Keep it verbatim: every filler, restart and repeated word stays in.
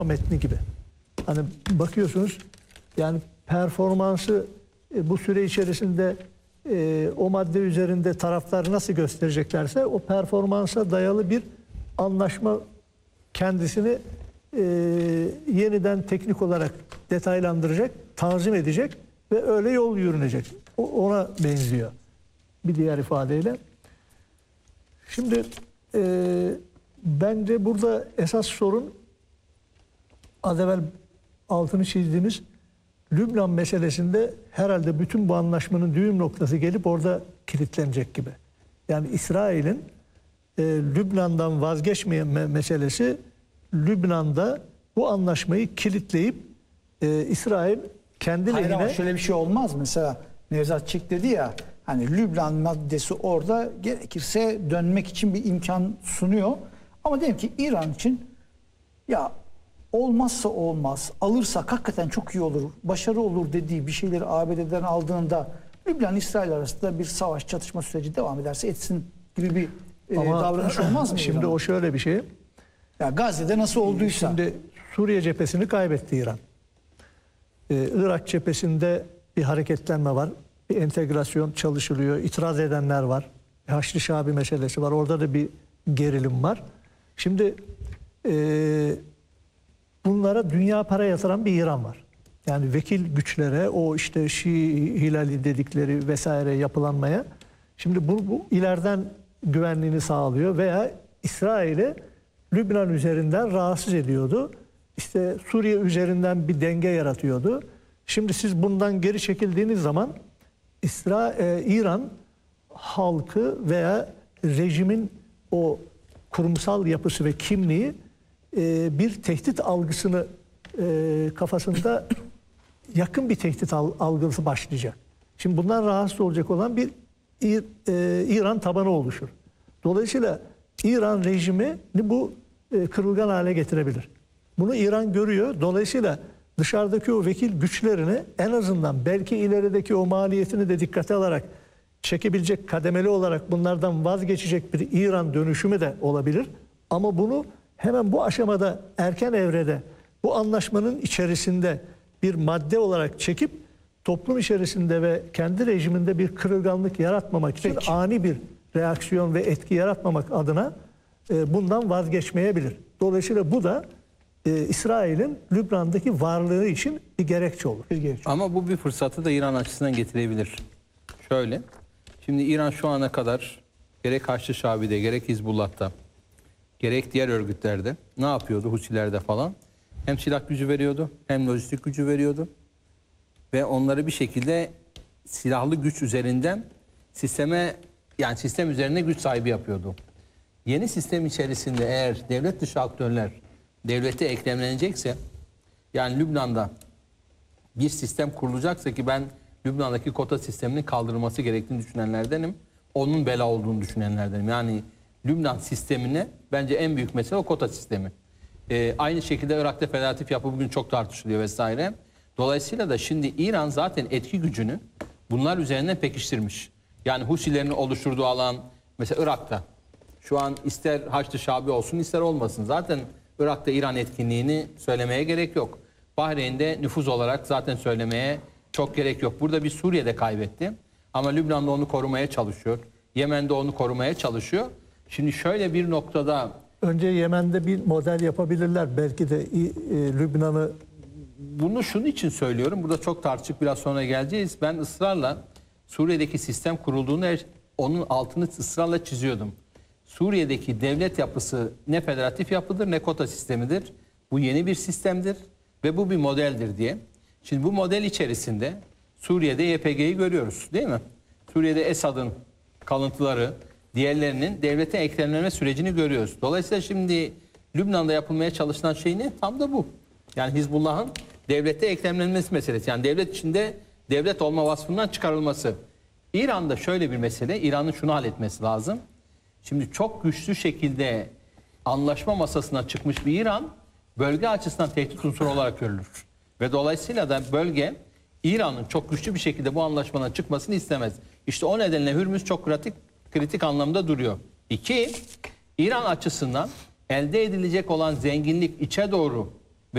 metni gibi. Hani bakıyorsunuz yani performansı e, bu süre içerisinde e, o madde üzerinde taraflar nasıl göstereceklerse o performansa dayalı bir anlaşma kendisini e, yeniden teknik olarak detaylandıracak, tanzim edecek ve öyle yol yürünecek. O, ona benziyor bir diğer ifadeyle. Şimdi e, bence burada esas sorun az evvel altını çizdiğimiz Lübnan meselesinde herhalde bütün bu anlaşmanın düğüm noktası gelip orada kilitlenecek gibi. Yani İsrail'in e, Lübnan'dan vazgeçmeyen meselesi Lübnan'da bu anlaşmayı kilitleyip e, İsrail kendi Hayır lehine... ama şöyle bir şey olmaz. Mesela Nevzat Çik dedi ya, hani Lübnan maddesi orada gerekirse dönmek için bir imkan sunuyor. Ama diyelim ki İran için ya olmazsa olmaz, alırsak hakikaten çok iyi olur, başarı olur dediği bir şeyleri A B D'den aldığında Lübnan İsrail arasında bir savaş çatışma süreci devam ederse etsin gibi bir e, davranış olmaz mı? Şimdi İran'a? o şöyle bir şey. Ya Gazze'de nasıl olduysa. Şimdi Suriye cephesini kaybetti İran. Ee, Irak cephesinde bir hareketlenme var. Bir entegrasyon çalışılıyor. İtiraz edenler var. Haçlı Şabi meselesi var. Orada da bir gerilim var. Şimdi e, bunlara dünya para yatıran bir İran var. Yani vekil güçlere, o işte Şii Hilali dedikleri vesaire yapılanmaya. Şimdi bu, bu ileriden güvenliğini sağlıyor veya İsrail'e Lübnan üzerinden rahatsız ediyordu. İşte Suriye üzerinden bir denge yaratıyordu. Şimdi siz bundan geri çekildiğiniz zaman İsra, e, İran halkı veya rejimin o kurumsal yapısı ve kimliği e, bir tehdit algısını e, kafasında yakın bir tehdit algısı başlayacak. Şimdi bundan rahatsız olacak olan bir İ, e, İran tabanı oluşur. Dolayısıyla İran rejimi bu e, kırılgan hale getirebilir. Bunu İran görüyor. Dolayısıyla dışarıdaki o vekil güçlerini en azından belki ilerideki o maliyetini de dikkate alarak çekebilecek, kademeli olarak bunlardan vazgeçecek bir İran dönüşümü de olabilir. Ama bunu hemen bu aşamada, erken evrede bu anlaşmanın içerisinde bir madde olarak çekip toplum içerisinde ve kendi rejiminde bir kırılganlık yaratmamak için Peki. ani bir reaksiyon ve etki yaratmamak adına e, bundan vazgeçmeyebilir. Dolayısıyla bu da e, İsrail'in Lübnan'daki varlığı için bir gerekçe olur. Bir gerekçe. Ama bu bir fırsatı da İran açısından getirebilir. Şöyle, şimdi İran şu ana kadar gerek Haçlı Şabi'de, gerek Hizbullah'ta, gerek diğer örgütlerde ne yapıyordu, Husilerde falan? Hem silah gücü veriyordu, hem lojistik gücü veriyordu. Ve onları bir şekilde silahlı güç üzerinden sisteme, yani sistem üzerine güç sahibi yapıyordu. Yeni sistem içerisinde eğer devlet dışı aktörler devlete eklemlenecekse, yani Lübnan'da bir sistem kurulacaksa, ki ben Lübnan'daki kota sisteminin kaldırılması gerektiğini düşünenlerdenim. Onun bela olduğunu düşünenlerdenim. Yani Lübnan sistemine bence en büyük mesele o kota sistemi. Ee, aynı şekilde Irak'ta federatif yapı bugün çok tartışılıyor vesaire. Dolayısıyla da şimdi İran zaten etki gücünü bunlar üzerinden pekiştirmiş. Yani Husilerin oluşturduğu alan mesela Irak'ta şu an ister Haçlı Şabi olsun ister olmasın. Zaten Irak'ta İran etkinliğini söylemeye gerek yok. Bahreyn'de nüfuz olarak zaten söylemeye çok gerek yok. Burada bir Suriye'de kaybetti. Ama Lübnan'da onu korumaya çalışıyor. Yemen'de onu korumaya çalışıyor. Şimdi şöyle bir noktada... Önce Yemen'de bir model yapabilirler. Belki de e, Lübnan'ı... Bunu şunun için söylüyorum. Burada çok tartışıp biraz sonra geleceğiz. Ben ısrarla Suriye'deki sistem kurulduğunu, onun altını ısrarla çiziyordum. Suriye'deki devlet yapısı ne federatif yapıdır ne kota sistemidir. Bu yeni bir sistemdir ve bu bir modeldir diye. Şimdi bu model içerisinde Suriye'de Y P G'yi görüyoruz değil mi? Suriye'de Esad'ın kalıntıları, diğerlerinin devlete eklemlenme sürecini görüyoruz. Dolayısıyla şimdi Lübnan'da yapılmaya çalışılan şey ne? Tam da bu. Yani Hizbullah'ın devlete eklemlenmesi meselesi. Yani devlet içinde devlet olma vasfından çıkarılması. İran'da şöyle bir mesele, İran'ın şunu halletmesi lazım. Şimdi çok güçlü şekilde anlaşma masasına çıkmış bir İran, bölge açısından tehdit unsuru olarak görülür. Ve dolayısıyla da bölge, İran'ın çok güçlü bir şekilde bu anlaşmadan çıkmasını istemez. İşte o nedenle Hürmüz çok kritik, kritik anlamda duruyor. İki, İran açısından elde edilecek olan zenginlik içe doğru